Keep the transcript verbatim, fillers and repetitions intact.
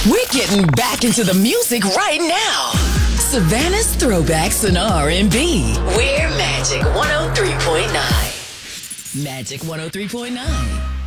We're getting back into the music right now. Savannah's Throwbacks and R and B. We're Magic one oh three point nine. Magic one oh three point nine.